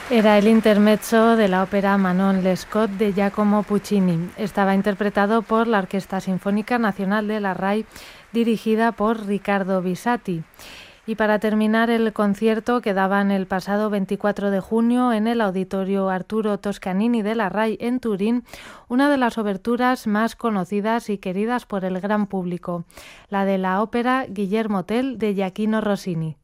Era el intermezzo de la ópera Manon Lescaut de Giacomo Puccini. Estaba interpretado por la Orquesta Sinfónica Nacional de la RAI, dirigida por Riccardo Bisatti. Y para terminar el concierto que daban el pasado 24 de junio en el Auditorio Arturo Toscanini de la RAI en Turín, una de las oberturas más conocidas y queridas por el gran público, la de la ópera Guillermo Tell de Gioachino Rossini.